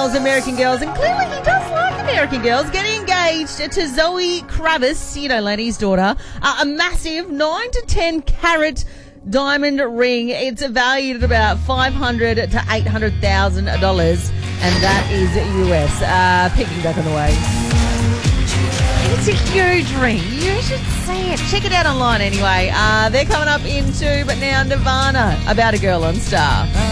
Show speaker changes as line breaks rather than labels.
loves American Girls, and clearly he does like American Girls, getting engaged to Zoe Kravitz, Lenny's daughter, a massive 9 to 10 carat diamond ring. It's valued at about $500,000 to $800,000, and that is US. Picking back on the way. It's a huge ring. You should see it. Check it out online anyway. They're coming up in 2, but now Nirvana, About a Girl on Star.